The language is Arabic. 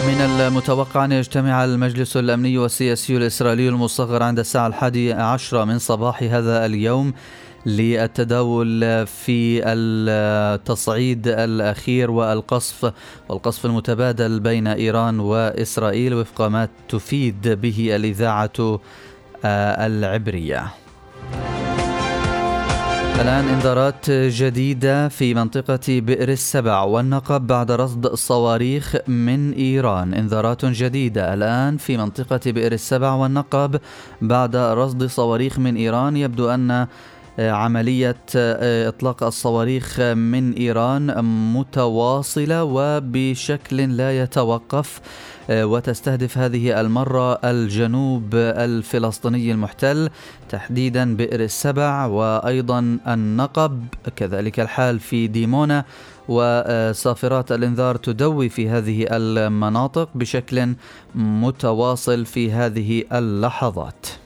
من المتوقع أن يجتمع المجلس الأمني والسياسي الإسرائيلي المصغر عند الساعة 11 من صباح هذا اليوم للتداول في التصعيد الأخير والقصف المتبادل بين إيران وإسرائيل وفق ما تفيد به الإذاعة العبرية. الآن إنذارات جديدة في منطقة بئر السبع والنقب بعد رصد صواريخ من إيران. إنذارات جديدة الآن في منطقة بئر السبع والنقب بعد رصد صواريخ من إيران. يبدو أن عملية إطلاق الصواريخ من إيران متواصلة وبشكل لا يتوقف، وتستهدف هذه المرة الجنوب الفلسطيني المحتل، تحديدا بئر السبع وأيضا النقب، كذلك الحال في ديمونة، وصافرات الإنذار تدوي في هذه المناطق بشكل متواصل في هذه اللحظات.